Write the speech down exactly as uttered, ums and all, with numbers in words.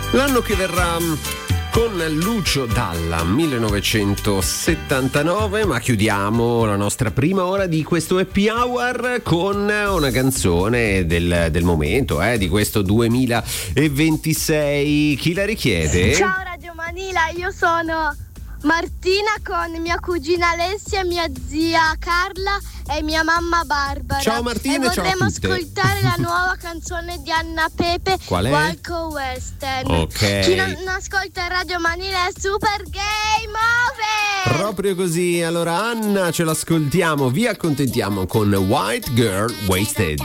L'anno che verrà con Lucio Dalla, millenovecentosettantanove, ma chiudiamo la nostra prima ora di questo happy hour con una canzone del, del momento, eh, di questo duemilaventisei. Chi la richiede? Ciao Radio Manila, io sono Martina con mia cugina Alessia, mia zia Carla e mia mamma Barbara. Ciao Martina, e ciao a vorremmo tutte. ascoltare la nuova canzone di Anna Pepe, Qual è? Walco Western. Ok. Chi non ascolta Radio Manila è super game over. Proprio così, allora Anna ce l'ascoltiamo, vi accontentiamo con White Girl Wasted.